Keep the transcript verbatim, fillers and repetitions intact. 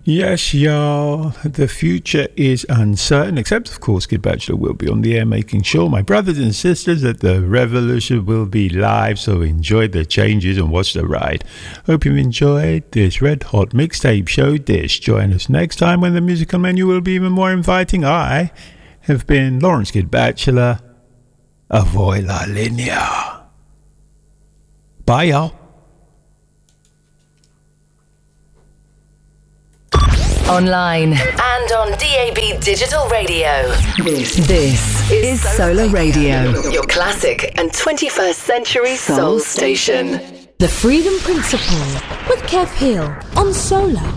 Yes, y'all. The future is uncertain, except, of course, Kid Bachelor will be on the air making sure, my brothers and sisters, that the revolution will be live, so enjoy the changes and watch the ride. Hope you enjoyed this Red Hot Mixtape Show dish. Join us next time when the musical menu will be even more inviting. I have been Lawrence Kid Bachelor. Avoy la linea. Bye, y'all. Online and on D A B Digital Radio. This, this is Solar Radio, your classic and twenty-first century soul station. The Freedom Principle with Kev Hill on Solar.